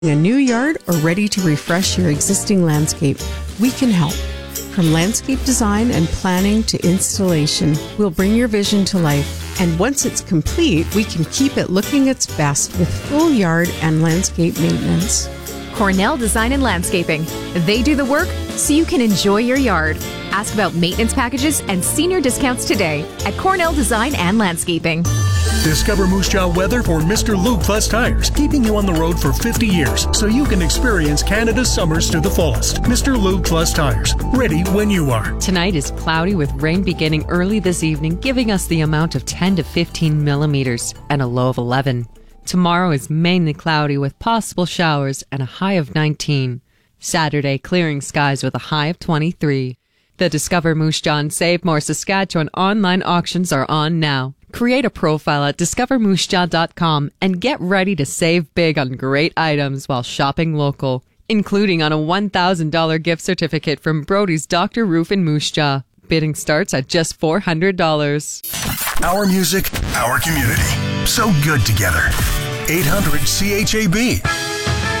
A new yard or ready to refresh your existing landscape, we can help. From landscape design and planning to installation, we'll bring your vision to life. And once it's complete, we can keep it looking its best with full yard and landscape maintenance. Cornell Design and Landscaping. They do the work so you can enjoy your yard. Ask about maintenance packages and senior discounts today at Cornell Design and Landscaping. Discover Moose Jaw weather for Mr. Lube Plus Tires, keeping you on the road for 50 years so you can experience Canada's summers to the fullest. Mr. Lube Plus Tires, ready when you are. Tonight is cloudy with rain beginning early this evening, giving us the amount of 10 to 15 millimeters and a low of 11. Tomorrow is mainly cloudy with possible showers and a high of 19. Saturday, clearing skies with a high of 23. The Discover Moose Jaw and Save More Saskatchewan online auctions are on now. Create a profile at discovermoosejaw.com and get ready to save big on great items while shopping local, including on a $1,000 gift certificate from Brody's Dr. Roof in Moose Jaw. Bidding starts at just $400. Our music, our community. So good together. 800 CHAB.